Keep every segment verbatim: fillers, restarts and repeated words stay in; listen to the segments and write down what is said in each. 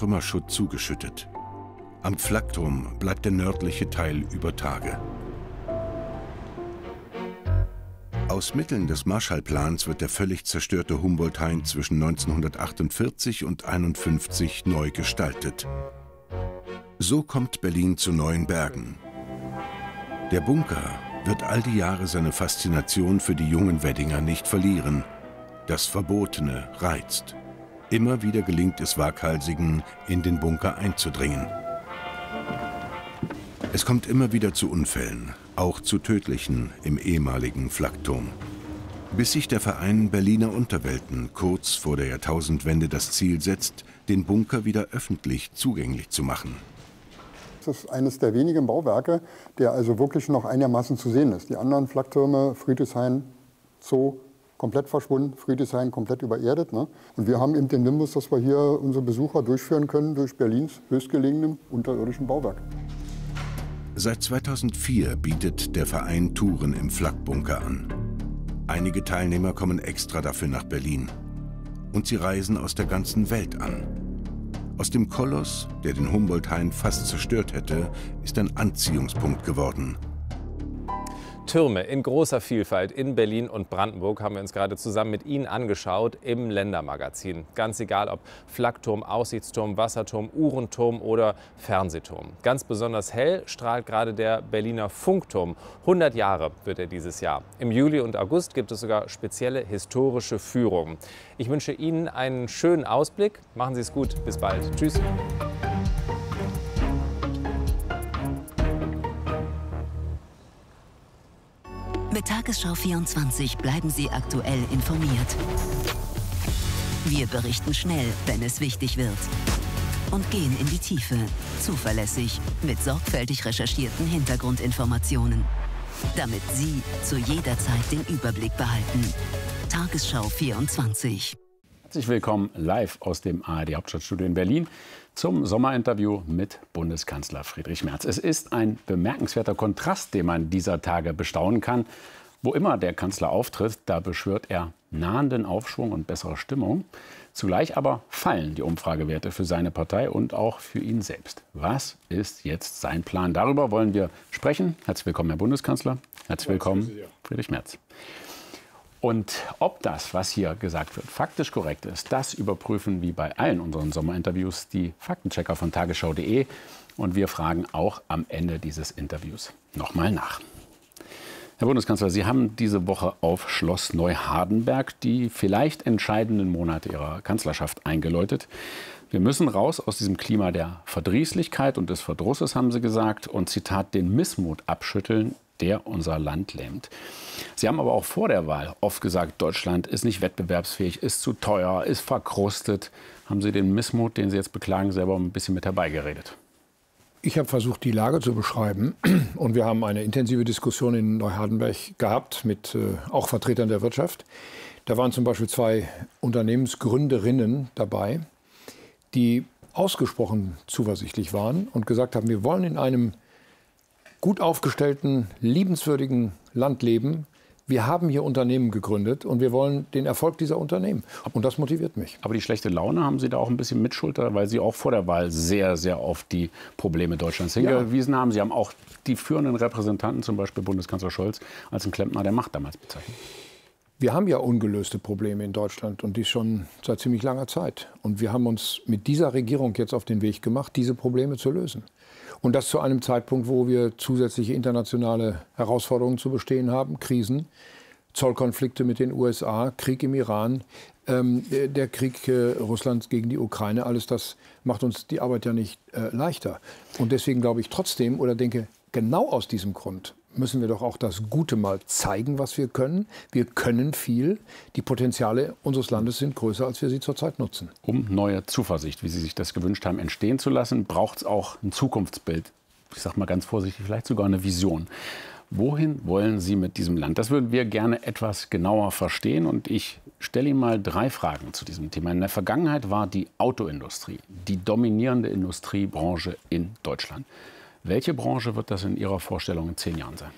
Trümmerschutt zugeschüttet. Am Flakturm bleibt der nördliche Teil über Tage. Aus Mitteln des Marshallplans wird der völlig zerstörte Humboldt-Hain zwischen neunzehnhundertachtundvierzig und einundfünfzig neu gestaltet. So kommt Berlin zu neuen Bergen. Der Bunker wird all die Jahre seine Faszination für die jungen Weddinger nicht verlieren. Das Verbotene reizt. Immer wieder gelingt es Waghalsigen, in den Bunker einzudringen. Es kommt immer wieder zu Unfällen, auch zu tödlichen im ehemaligen Flakturm. Bis sich der Verein Berliner Unterwelten kurz vor der Jahrtausendwende das Ziel setzt, den Bunker wieder öffentlich zugänglich zu machen. Das ist eines der wenigen Bauwerke, der also wirklich noch einigermaßen zu sehen ist. Die anderen Flaktürme, Friedrichshain, Zoo, komplett verschwunden, Friedrichshain komplett übererdet. Ne? Und wir haben eben den Nimbus, dass wir hier unsere Besucher durchführen können durch Berlins höchstgelegenem unterirdischen Bauwerk. Seit zweitausendvier bietet der Verein Touren im Flakbunker an. Einige Teilnehmer kommen extra dafür nach Berlin. Und sie reisen aus der ganzen Welt an. Aus dem Koloss, der den Humboldt-Hain fast zerstört hätte, ist ein Anziehungspunkt geworden. Türme in großer Vielfalt in Berlin und Brandenburg haben wir uns gerade zusammen mit Ihnen angeschaut im Ländermagazin. Ganz egal ob Flakturm, Aussichtsturm, Wasserturm, Uhrenturm oder Fernsehturm. Ganz besonders hell strahlt gerade der Berliner Funkturm. hundert Jahre wird er dieses Jahr. Im Juli und August gibt es sogar spezielle historische Führungen. Ich wünsche Ihnen einen schönen Ausblick. Machen Sie es gut. Bis bald. Tschüss. Mit Tagesschau vierundzwanzig bleiben Sie aktuell informiert. Wir berichten schnell, wenn es wichtig wird. Und gehen in die Tiefe, zuverlässig, mit sorgfältig recherchierten Hintergrundinformationen. Damit Sie zu jeder Zeit den Überblick behalten. Tagesschau vierundzwanzig. Herzlich willkommen live aus dem A R D Hauptstadtstudio in Berlin zum Sommerinterview mit Bundeskanzler Friedrich Merz. Es ist ein bemerkenswerter Kontrast, den man dieser Tage bestaunen kann. Wo immer der Kanzler auftritt, da beschwört er nahenden Aufschwung und bessere Stimmung. Zugleich aber fallen die Umfragewerte für seine Partei und auch für ihn selbst. Was ist jetzt sein Plan? Darüber wollen wir sprechen. Herzlich willkommen, Herr Bundeskanzler. Herzlich willkommen, Friedrich Merz. Und ob das, was hier gesagt wird, faktisch korrekt ist, das überprüfen wie bei allen unseren Sommerinterviews die Faktenchecker von tagesschau punkt de. Und wir fragen auch am Ende dieses Interviews nochmal nach. Herr Bundeskanzler, Sie haben diese Woche auf Schloss Neuhardenberg die vielleicht entscheidenden Monate Ihrer Kanzlerschaft eingeläutet. Wir müssen raus aus diesem Klima der Verdrießlichkeit und des Verdrusses, haben Sie gesagt, und Zitat, den Missmut abschütteln, der unser Land lähmt. Sie haben aber auch vor der Wahl oft gesagt, Deutschland ist nicht wettbewerbsfähig, ist zu teuer, ist verkrustet. Haben Sie den Missmut, den Sie jetzt beklagen, selber ein bisschen mit herbeigeredet? Ich habe versucht, die Lage zu beschreiben. Und wir haben eine intensive Diskussion in Neuhardenberg gehabt mit äh, auch Vertretern der Wirtschaft. Da waren zum Beispiel zwei Unternehmensgründerinnen dabei, die ausgesprochen zuversichtlich waren und gesagt haben, wir wollen in einem gut aufgestellten, liebenswürdigen Land leben. Wir haben hier Unternehmen gegründet und wir wollen den Erfolg dieser Unternehmen. Und das motiviert mich. Aber die schlechte Laune, haben Sie da auch ein bisschen Mitschuld, weil Sie auch vor der Wahl sehr, sehr auf die Probleme Deutschlands hingewiesen ja. haben. Sie haben auch die führenden Repräsentanten, zum Beispiel Bundeskanzler Scholz, als ein Klempner der Macht damals bezeichnet. Wir haben ja ungelöste Probleme in Deutschland und die schon seit ziemlich langer Zeit. Und wir haben uns mit dieser Regierung jetzt auf den Weg gemacht, diese Probleme zu lösen. Und das zu einem Zeitpunkt, wo wir zusätzliche internationale Herausforderungen zu bestehen haben, Krisen, Zollkonflikte mit den U S A, Krieg im Iran, ähm, der Krieg äh, Russlands gegen die Ukraine, alles das macht uns die Arbeit ja nicht äh, leichter. Und deswegen glaube ich trotzdem oder denke, genau aus diesem Grund müssen wir doch auch das Gute mal zeigen, was wir können. Wir können viel. Die Potenziale unseres Landes sind größer, als wir sie zurzeit nutzen. Um neue Zuversicht, wie Sie sich das gewünscht haben, entstehen zu lassen, braucht es auch ein Zukunftsbild. Ich sage mal ganz vorsichtig, vielleicht sogar eine Vision. Wohin wollen Sie mit diesem Land? Das würden wir gerne etwas genauer verstehen. Und ich stelle Ihnen mal drei Fragen zu diesem Thema. In der Vergangenheit war die Autoindustrie die dominierende Industriebranche in Deutschland. Welche Branche wird das in Ihrer Vorstellung in zehn Jahren sein?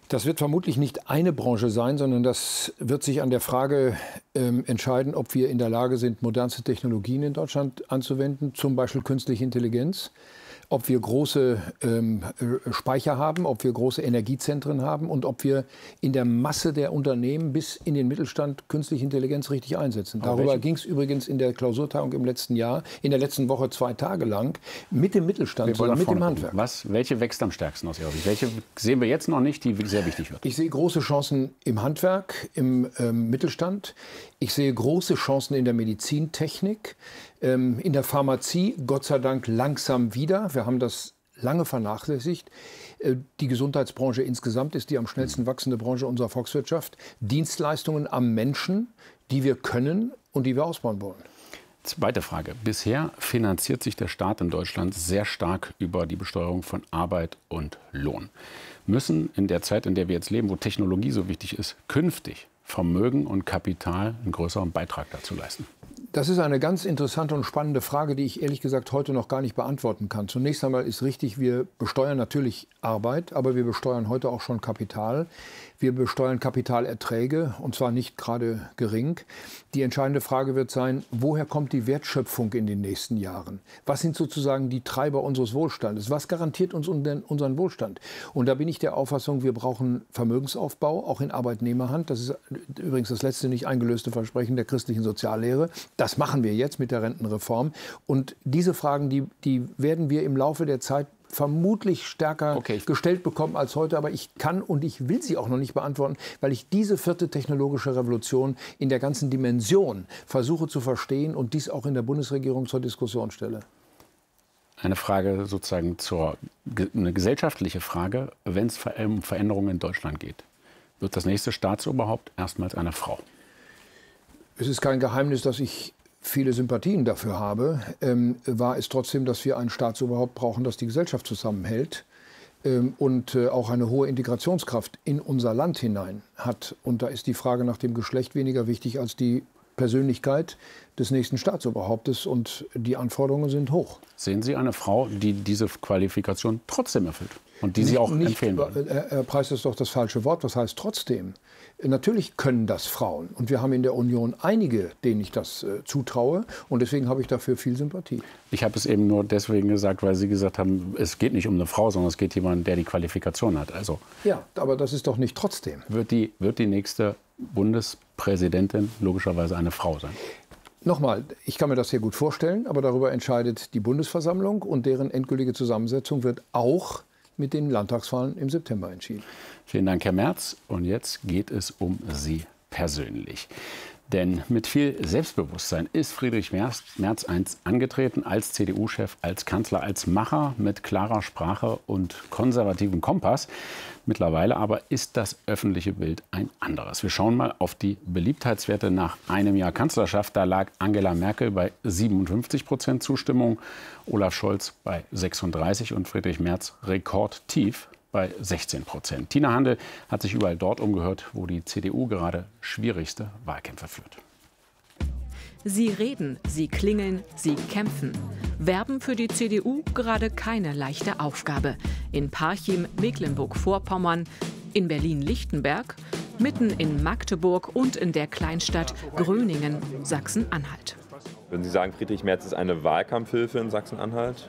Das wird vermutlich nicht eine Branche sein, sondern das wird sich an der Frage ähm, entscheiden, ob wir in der Lage sind, modernste Technologien in Deutschland anzuwenden, zum Beispiel künstliche Intelligenz. Ob wir große ähm, Speicher haben, ob wir große Energiezentren haben und ob wir in der Masse der Unternehmen bis in den Mittelstand künstliche Intelligenz richtig einsetzen. Aber darüber ging es übrigens in der Klausurtagung im letzten Jahr, in der letzten Woche zwei Tage lang, mit dem Mittelstand zusammen, mit dem Handwerk. Was, welche wächst am stärksten aus Ihrer Sicht? Welche sehen wir jetzt noch nicht, die sehr wichtig wird? Ich sehe große Chancen im Handwerk, im ähm, Mittelstand. Ich sehe große Chancen in der Medizintechnik, ähm, in der Pharmazie, Gott sei Dank langsam wieder. Wir haben das lange vernachlässigt. Äh, die Gesundheitsbranche insgesamt ist die am schnellsten wachsende Branche unserer Volkswirtschaft. Dienstleistungen am Menschen, die wir können und die wir ausbauen wollen. Zweite Frage. Bisher finanziert sich der Staat in Deutschland sehr stark über die Besteuerung von Arbeit und Lohn. Müssen in der Zeit, in der wir jetzt leben, wo Technologie so wichtig ist, künftig Vermögen und Kapital einen größeren Beitrag dazu leisten? Das ist eine ganz interessante und spannende Frage, die ich ehrlich gesagt heute noch gar nicht beantworten kann. Zunächst einmal ist richtig, wir besteuern natürlich Arbeit, aber wir besteuern heute auch schon Kapital. Wir besteuern Kapitalerträge, und zwar nicht gerade gering. Die entscheidende Frage wird sein, woher kommt die Wertschöpfung in den nächsten Jahren? Was sind sozusagen die Treiber unseres Wohlstandes? Was garantiert uns unseren Wohlstand? Und da bin ich der Auffassung, wir brauchen Vermögensaufbau, auch in Arbeitnehmerhand. Das ist übrigens das letzte nicht eingelöste Versprechen der christlichen Soziallehre. Das machen wir jetzt mit der Rentenreform. Und diese Fragen, die, die werden wir im Laufe der Zeit vermutlich stärker okay. gestellt bekommen als heute. Aber ich kann und ich will sie auch noch nicht beantworten, weil ich diese vierte technologische Revolution in der ganzen Dimension versuche zu verstehen und dies auch in der Bundesregierung zur Diskussion stelle. Eine Frage sozusagen zur, eine gesellschaftliche Frage, wenn es um Veränderungen in Deutschland geht. Wird das nächste Staatsoberhaupt erstmals eine Frau? Es ist kein Geheimnis, dass ich viele Sympathien dafür habe, ähm, war es trotzdem, dass wir ein Staatsoberhaupt brauchen, das die Gesellschaft zusammenhält ähm, und äh, auch eine hohe Integrationskraft in unser Land hinein hat. Und da ist die Frage nach dem Geschlecht weniger wichtig als die Persönlichkeit des nächsten Staatsoberhauptes. Und die Anforderungen sind hoch. Sehen Sie eine Frau, die diese Qualifikation trotzdem erfüllt und die nicht, Sie auch nicht, empfehlen würden? Herr Preis, ist doch das falsche Wort. Was heißt trotzdem? Natürlich können das Frauen. Und wir haben in der Union einige, denen ich das äh, zutraue. Und deswegen habe ich dafür viel Sympathie. Ich habe es eben nur deswegen gesagt, weil Sie gesagt haben, es geht nicht um eine Frau, sondern es geht um jemanden, der die Qualifikation hat. Also ja, aber das ist doch nicht trotzdem. Wird die, wird die nächste Bundespräsidentin logischerweise eine Frau sein? Nochmal, ich kann mir das sehr gut vorstellen, aber darüber entscheidet die Bundesversammlung und deren endgültige Zusammensetzung wird auch mit den Landtagswahlen im September entschieden. Vielen Dank, Herr Merz. Und jetzt geht es um Sie persönlich. Denn mit viel Selbstbewusstsein ist Friedrich Merz, Merz einst angetreten als C D U-Chef, als Kanzler, als Macher mit klarer Sprache und konservativem Kompass. Mittlerweile aber ist das öffentliche Bild ein anderes. Wir schauen mal auf die Beliebtheitswerte nach einem Jahr Kanzlerschaft. Da lag Angela Merkel bei siebenundfünfzig Prozent Zustimmung, Olaf Scholz bei sechsunddreißig und Friedrich Merz rekordtief bei sechzehn Prozent. Tina Handel hat sich überall dort umgehört, wo die C D U gerade schwierigste Wahlkämpfe führt. Sie reden, sie klingeln, sie kämpfen. Werben für die C D U gerade keine leichte Aufgabe. In Parchim, Mecklenburg-Vorpommern, in Berlin-Lichtenberg, mitten in Magdeburg und in der Kleinstadt Gröningen, Sachsen-Anhalt. Würden Sie sagen, Friedrich Merz ist eine Wahlkampfhilfe in Sachsen-Anhalt?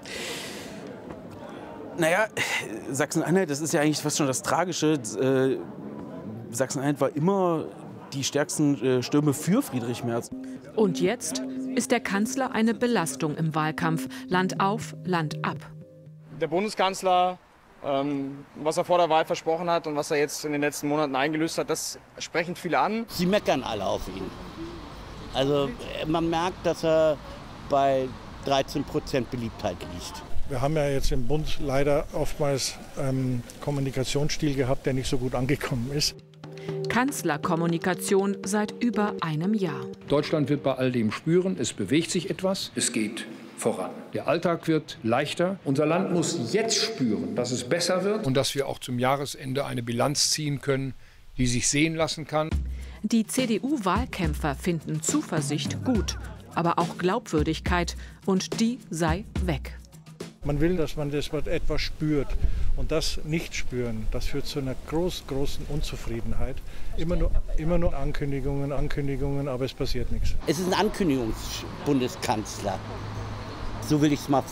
Naja, Sachsen-Anhalt, das ist ja eigentlich fast schon das Tragische. Äh, Sachsen-Anhalt war immer die stärksten äh, Stürme für Friedrich Merz. Und jetzt ist der Kanzler eine Belastung im Wahlkampf. Land auf, Land ab. Der Bundeskanzler, ähm, was er vor der Wahl versprochen hat und was er jetzt in den letzten Monaten eingelöst hat, das sprechen viele an. Sie meckern alle auf ihn. Also man merkt, dass er bei dreizehn Prozent Beliebtheit liegt. Wir haben ja jetzt im Bund leider oftmals einen Kommunikationsstil gehabt, der nicht so gut angekommen ist. Kanzlerkommunikation seit über einem Jahr. Deutschland wird bei all dem spüren, es bewegt sich etwas, es geht voran. Der Alltag wird leichter. Unser Land muss jetzt spüren, dass es besser wird und dass wir auch zum Jahresende eine Bilanz ziehen können, die sich sehen lassen kann. Die C D U-Wahlkämpfer finden Zuversicht gut, aber auch Glaubwürdigkeit, und die sei weg. Man will, dass man das etwas spürt. Und das nicht spüren, das führt zu einer groß, großen Unzufriedenheit. Immer nur, immer nur Ankündigungen, Ankündigungen, aber es passiert nichts. Es ist ein Ankündigungsbundeskanzler. So will ich es mal